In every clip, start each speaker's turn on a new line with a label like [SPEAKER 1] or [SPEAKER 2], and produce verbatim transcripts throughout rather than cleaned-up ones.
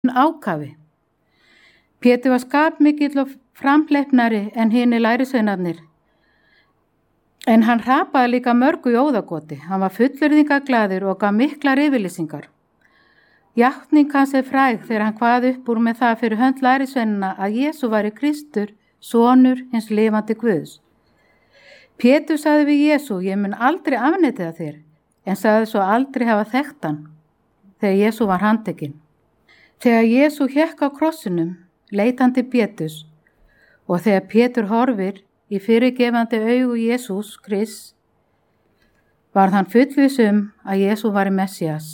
[SPEAKER 1] ákafi. Pétur var skapmikill og framhleypnari en hinir lærisveinarnir. En hann hrapaði líka mörgu í óðagoti. Hann var fullyrðingaglaður og gaf miklar yfirlýsingar. Játning hans er fræg þegar hann kvað upp úr með það fyrir hönd lærisveinana að Jesú væri Kristur, sonur hins lifandi Guðs. Pétur sagði við Jesú, ég mun aldrei afneita það þér, en sagði svo aldrei hafa þekkt hann, þegar Jesú var handtekinn. Þegar Jesú hékk á krossinum, leit hann til Péturs, og þegar Pétur horfir í fyrirgefandi augu Jesús Krists, varð hann fullviss um að Jesú var Messías.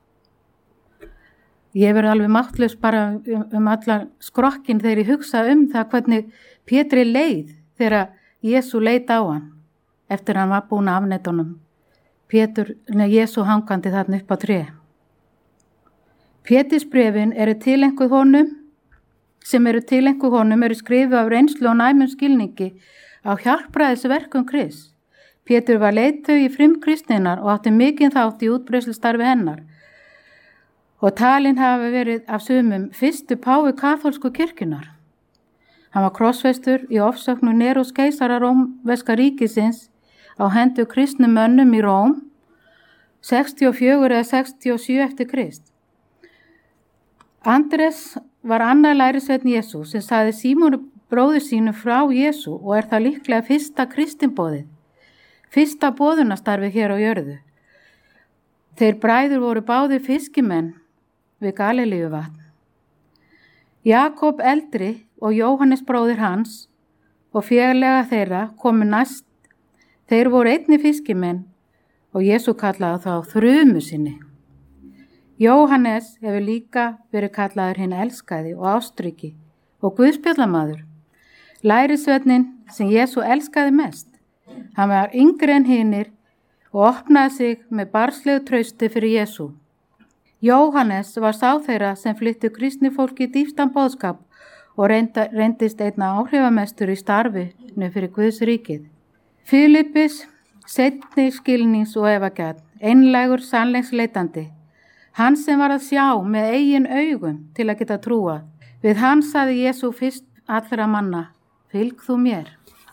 [SPEAKER 1] Ég verði alveg máttlaus bara um, um alla skrokkin þegar ég hugsa um það hvernig Pétri leið þegar Jesú leit á hann eftir hann var búin af afnetunum. Pétur, neða Jesú hangandi þarna upp á tré. Pétursbréfin eru tilenguð honum, sem eru tilenguð honum, eru skrifuð af reynslu og næmum skilningi á hjálpræðisverkum Krists. Pétur var leiðtogi í frumkristninnar og átti mikinn þátt í útbreiðslustarfi hennar. Og talin hafi verið af sumum fyrstu páfi kaþólsku kirkjunar. Hann var krossfestur í ofsóknu Neros keisara rómverska ríkisins á hendur kristnum mönnum í Róm, sextíu og fjögur eða sextíu og sjö eftir Krist. Andrés var annar lærisveinn Jesú sem sagði Símoni bróður sínu frá Jesú og er það líklega fyrsta kristinboðið, fyrsta boðunastarfi hér á jörðu. Þeir bræður voru báðir fiskimenn við Galilíuvatn. Jakob eldri og Jóhannes bróðir hans og félaga þeirra komu næst. Þeir voru einni fiskimenn og Jesú kallaði þá þrumu sinni. Jóhannes hefur líka verið kallaður hinn elskaði og ástriki og guðspjallamaður. Lærisveinninn sem Jesú elskaði mest. Hann var yngri en hinir og opnaði sig með barnslegu trausti fyrir Jesú. Jóhannes var sá þeirra sem flyttu kristni fólki dýpstan boðskap og reynda, reyndist einna áhrifamestur í starfinu fyrir Guðs ríkið. Filippus, seinni skilnings og efagjarn, einlægur sannleiksleitandi, hann sem var að sjá með eigin augum til að geta trúa. Við hann sagði Jesú fyrst allra manna, fylg þú mér.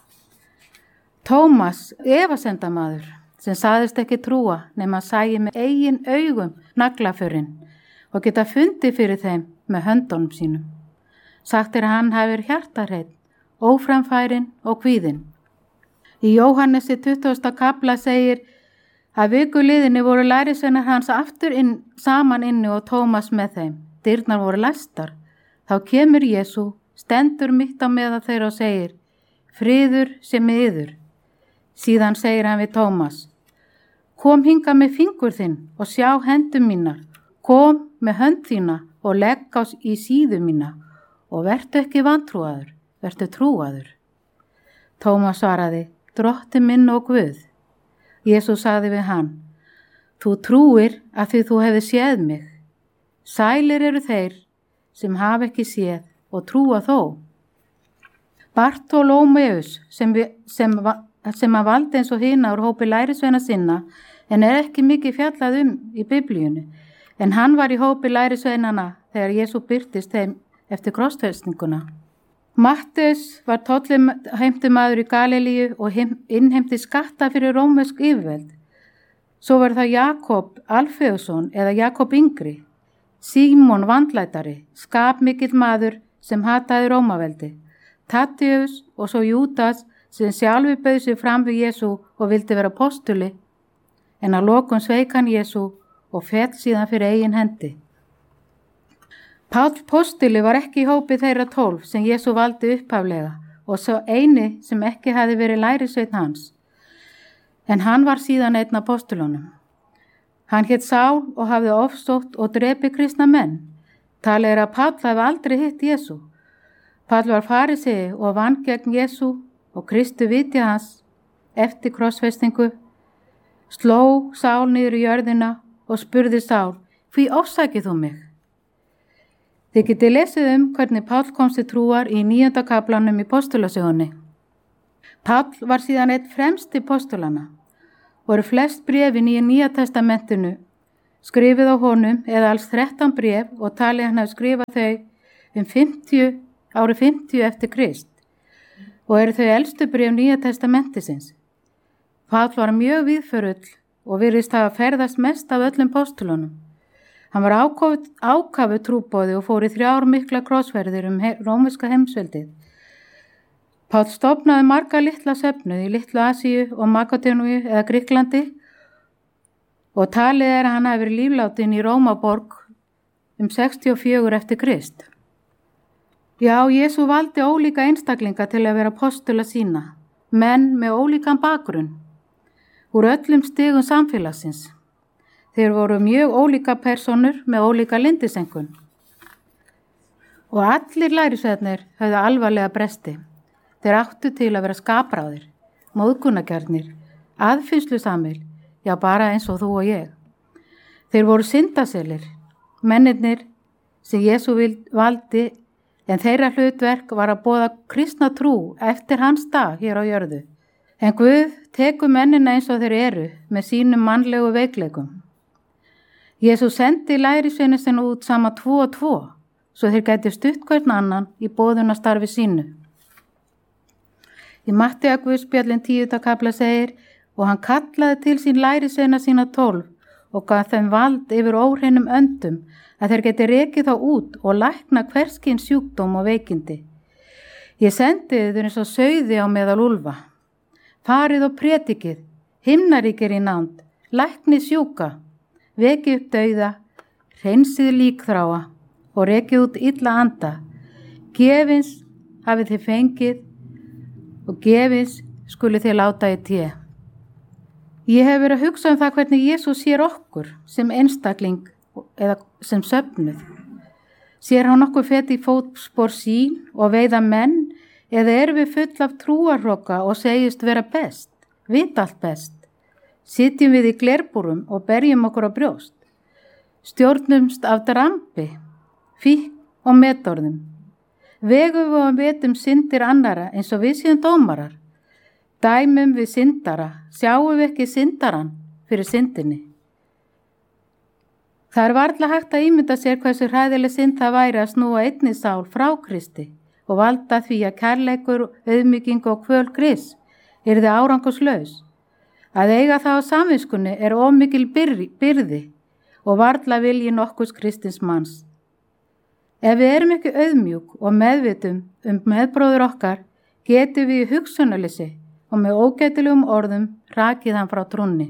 [SPEAKER 1] Tómas, efasemdamaður, sem sagðist ekki trúa nema að sæi með eigin augum naglaförinn og geta fundið fyrir þeim með höndunum sínum. Sagt er að hann hafi verið hjartarhreinn, óframfærinn og kvíðinn. Í Jóhannesi tuttugasta kafla segir að vikuliðinni voru lærisveinar hans aftur inn, saman inni og Tómas með þeim. Dyrnar voru læstar. Þá kemur Jesú, stendur mitt á meðal þeirra og segir, friður sé með yður. Síðan segir hann við Tómas, kom hinga með fingur þinn og sjá hendur mínar, kom með hönd þína og legg á í síðu mína og vertu ekki vantrúaður, vertu trúaður. Tómas svaraði, Drottinn minn og Guð. Jesús sagði við hann, þú trúir að því þú hefði séð mig. Sælir eru þeir sem hafa ekki séð og trúa þó. Bartólómeus sem, sem, sem að valdi eins og hina úr hópi lærisveina sinna en er ekki mikið fjallað um í Biblíunni, en hann var í hópi lærisveinana þegar Jesú birtist þeim eftir krossfestinguna. Matteus var tollheimtumaður í Galilíu og innheimti skatta fyrir rómversk yfirvöld. Svo var það Jakob Alfeusson eða Jakob yngri, Símon vandlætari, skapmikill maður sem hataði Rómaveldi, Tadeus og svo Júdas sem sjálfur bauð sig fram við Jesú og vildi vera postuli, en að lokum sveik hann Jesú og féll síðan fyrir eigin hendi. Páll postuli var ekki í hópi þeirra tólf sem Jesú valdi upphaflega og svo eini sem ekki hafi verið lærisveinn hans, en hann var síðan einn af postulunum. Hann hét Sál og hafði ofsótt og drepi kristna menn. Talið er að Páll hafi aldrei hitt Jesú. Páll var farisei og vann gegn Jesú og Kristu viti hans eftir krossfestingu, sló Sál niður í jörðina og spurði Sál, hví ofsækið þú mig? Þið getið lesið um hvernig Páll komst til trúar í níunda kaflanum í postulasögunni. Páll var síðan einn fremsti postulana. Voru flest bréfin í Nýja testamentinu skrifið á honum eða alls þrettán bréf og talið hann hafi skrifað þau um fimmtíu, árið fimmtíu eftir Krist og eru þau elstu bréf Nýja testamentisins. Páll var mjög víðförull og virðist hafa ferðast mest af öllum postulunum. Hann var ákafu, ákafu trúboði og fór í þrjár mikla krossferðir um he, rómverska heimsveldið. Páll stofnaði marga litla söfnuð í Litlu Asíu og Makedóníu eða Grikklandi og talið er að hann hafi verið líflátin í Rómaborg um sextíu og fjögur eftir Krist. Já, Jesú valdi ólíka einstaklinga til að vera postula sína, menn með ólíkan bakgrunn, úr öllum stigum samfélagsins. Þeir voru mjög ólíka personur með ólíka lindisengun. Og allir lærisveinarnir höfðu alvarlega bresti. Þeir áttu til að vera skapráðir, móðgunargjarnir, aðfinnslusamir, já bara eins og þú og ég. Þeir voru syndaselir, mennirnir sem Jesú valdi, en þeirra hlutverk var að boða kristna trú eftir hans dag hér á jörðu. En Guð tekur mennina eins og þeir eru með sínum mannlegu veikleikum. Jesú sendi lærisveina sinna út sama tvo og tvo, svo þeir gæti stutt hvern annan í boðunastarfi sínu. Í Mattea Guðspjallinn tíunda kafla segir, og hann kallaði til sín lærisveina sína tólf og gaf þeim vald yfir óhreinum öndum að þeir geti rekið þá út og lækna hverskins sjúkdóm og veikindi. Ég sendi þau eins og sauði á meðal úlfa. Farið og predikið, himnaríkir í nánd, læknið sjúka, vekið upp dauða, hreinsið líkþráa og rekið út illa anda. Gefins hafið þið fengið og gefins skuli þið láta í té. Ég hef verið að hugsa um það hvernig Jesús sér okkur sem einstakling eða sem söfnuð. Sér hann okkur feti í fótspor sín og veiða menn eða erum við full af trúarroka og segist vera best, vita allt best. Sitjum við í glerbúrum og berjum okkur á brjóst. Stjórnumst af drambi, fík og metorðum. Vegum við og vetum syndir annara eins og við séum dómarar. Dæmum við syndara, sjáum við ekki syndaran fyrir syndinni. Það er varla hægt að ímynda sér hversu hræðileg synd það væri að snúa einni sál frá Kristi og valda því að kærleikur, auðmýking og kvöl Krists yrði árangurslaus. Að eiga það á samviskunni er of mikil byrði og varla vilji nokkurs kristins manns. Ef við erum ekki auðmjúk og meðvitum um meðbróður okkar, getum við í hugsunarleysi og með ógætilegum orðum rakið hann frá trúnni.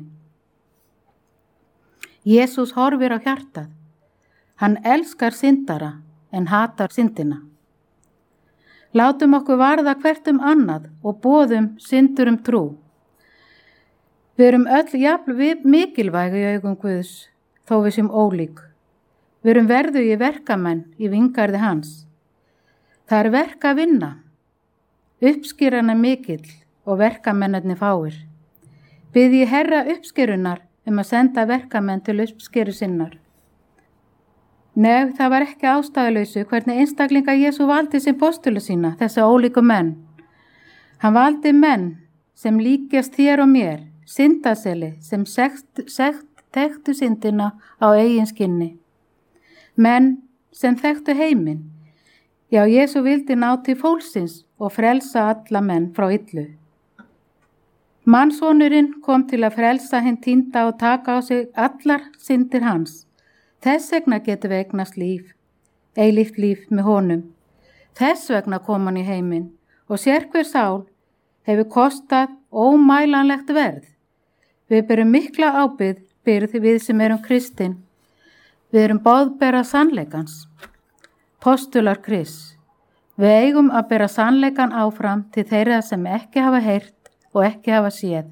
[SPEAKER 1] Jesús horfir á hjartað. Hann elskar syndara en hatar syndina. Látum okkur varða hvert um annað og boðum syndur um trú. Við erum öll jafn mikilvæg í augum Guðs, þó við sem ólík. Við erum verðugir verkamenn í vingarði hans. Það er verk að vinna. Uppskeran er mikill og verkamennarnir fáir. Bið ég Herra uppskerunar um að senda verkamenn til uppskeru sinnar. Nei, það var ekki ástæðuleysu hvernig einstaklinga Jesú valdi sem postula sína, þessa ólíku menn. Hann valdi menn sem líkjast þér og mér, syndaseli sem sekt, sekt, þekktu syndina á eigin skinni. Menn sem þekktu heiminn. Já, Jesú vildi ná til fólksins og frelsa alla menn frá illu. Mannsonurinn kom til að frelsa hinn týnda og taka á sig allar syndir hans. Þess vegna getur við eignast líf, eilíft líf með honum. Þess vegna kom hann í heiminn og sérhver sál hefur kostað ómælanlegt verð. Við berum mikla ábyrgð við sem erum kristin. Við erum boðbera sannleikans. Postular Krists. Við eigum að bera sannleikan áfram til þeirra sem ekki hafa heyrt og ekki hafa séð.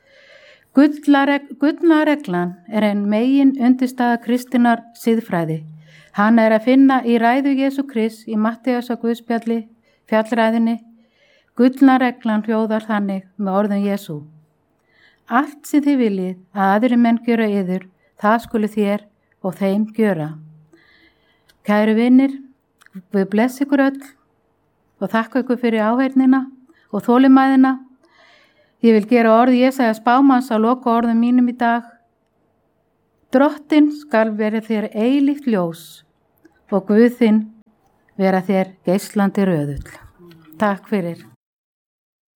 [SPEAKER 1] Gullna reglan er ein megin undirstaða kristinnar siðfræði. Hann er að finna í ræðu Jesú Krists í Matteusar Guðspjalli, fjallræðinni. Gullna reglan hljóðar þannig með orðum Jesú. Allt sem þið viljið að aðri menn gjöra yður, það skuli þér og þeim gjöra. Kæru vinir, við bless ykkur öll og þakka ykkur fyrir áheyrnina og þolinmæðina. Ég vil gera orð Jesaja spámanns á loka orðum mínum í dag. Drottin skal vera þér eilíft ljós og Guð þinn vera þér geislandi röðull. Takk fyrir.